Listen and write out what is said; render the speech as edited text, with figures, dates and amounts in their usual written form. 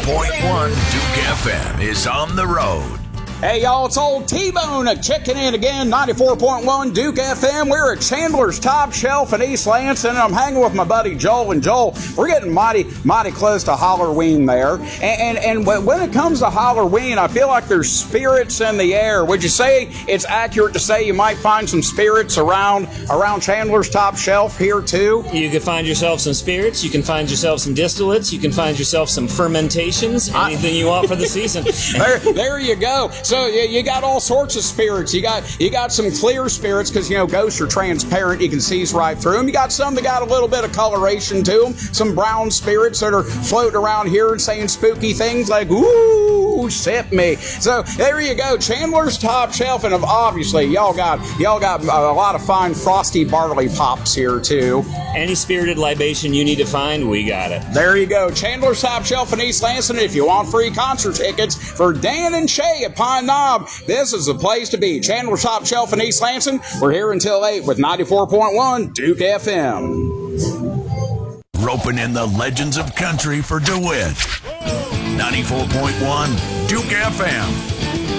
Duke FM is on the road. Hey, y'all, it's old T-Bone checking in again, 94.1 Duke FM. We're at Chandler's Top Shelf in East Lansing, and I'm hanging with my buddy Joel. And Joel, we're getting mighty close to Halloween there. And when it comes to Halloween, I feel like there's spirits in the air. Would you say it's accurate to say you might find some spirits around Chandler's Top Shelf here, too? You can find yourself some spirits. You can find yourself some distillates. You can find yourself some fermentations. Anything you want for the season. There you go. So you got all sorts of spirits. You got some clear spirits because, ghosts are transparent. You can see right through them. You got some that got a little bit of coloration to them. Some brown spirits that are floating around here and saying spooky things like, ooh, sip me. So there you go. Chandler's Top Shelf. And obviously, y'all got a lot of fine frosty barley pops here, too. Any spirited libation you need to find, we got it. There you go. Chandler's Top Shelf in East Lansing. If you want free concert tickets for Dan and Shay at Pine Knob, this is the place to be. Chandler's Top Shelf in East Lansing. We're here until 8 with 94.1 Duke FM. Roping in the legends of country for DeWitt. 94.1 Duke FM.